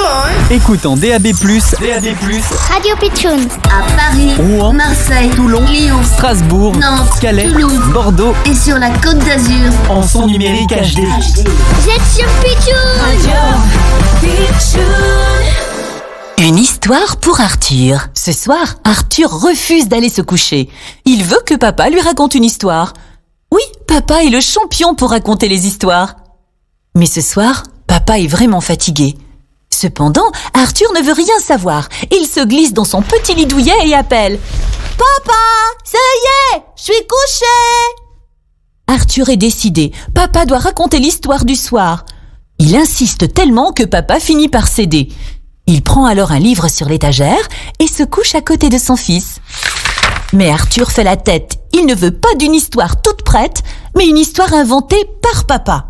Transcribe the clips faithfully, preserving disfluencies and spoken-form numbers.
Écoute en D A B plus, D A B plus, Radio Pitchoun. À Paris, Rouen, Marseille, Toulon, Lyon, Strasbourg, Nantes, Calais, Toulouse, Bordeaux et sur la Côte d'Azur. en son numérique H D. Vous êtes sur Pitchoun. Une histoire pour Arthur. Ce soir, Arthur refuse d'aller se coucher. Il veut que papa lui raconte une histoire. Oui, papa est le champion pour raconter les histoires. Mais ce soir, papa est vraiment fatigué. Cependant, Arthur ne veut rien savoir. Il se glisse dans son petit lit douillet et appelle « Papa, ça y est, je suis couché !» Arthur est décidé. Papa doit raconter l'histoire du soir. Il insiste tellement que papa finit par céder. Il prend alors un livre sur l'étagère et se couche à côté de son fils. Mais Arthur fait la tête. Il ne veut pas d'une histoire toute prête, mais une histoire inventée par papa.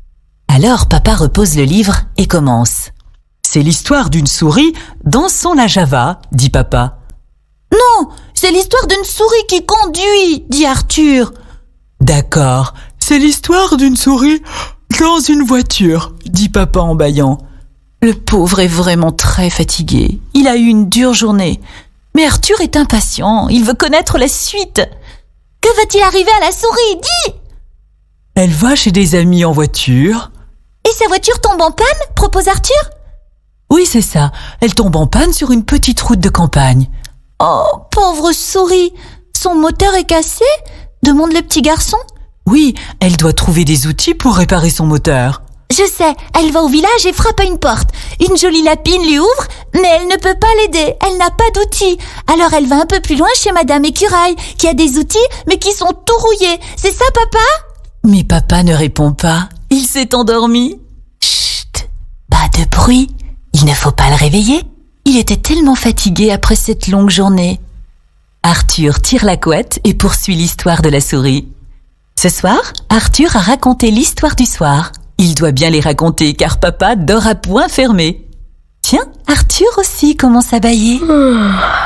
Alors papa repose le livre et commence. « C'est l'histoire d'une souris dansant la java, dit papa. Non, c'est l'histoire d'une souris qui conduit, dit Arthur. D'accord, c'est l'histoire d'une souris dans une voiture, dit papa en bâillant. Le pauvre est vraiment très fatigué. Il a eu une dure journée. Mais Arthur est impatient. Il veut connaître la suite. Que va-t-il arriver à la souris? Dis! Elle va chez des amis en voiture. Et sa voiture tombe en panne? Propose Arthur. Oui, c'est ça. Elle tombe en panne sur une petite route de campagne. Oh, pauvre souris. Son moteur est cassé? Demande le petit garçon. Oui, elle doit trouver des outils pour réparer son moteur. Je sais, elle va au village et frappe à une porte. Une jolie lapine lui ouvre, mais elle ne peut pas l'aider. Elle n'a pas d'outils. Alors elle va un peu plus loin chez Madame Écureuil, qui a des outils, mais qui sont tout rouillés. C'est ça, papa? Mais papa ne répond pas. Il s'est endormi. Chut, pas de bruit. Il ne faut pas le réveiller. Il était tellement fatigué après cette longue journée. Arthur tire la couette et poursuit l'histoire de la souris. Ce soir, Arthur a raconté l'histoire du soir. Il doit bien les raconter car papa dort à poing fermé. Tiens, Arthur aussi commence à bâiller.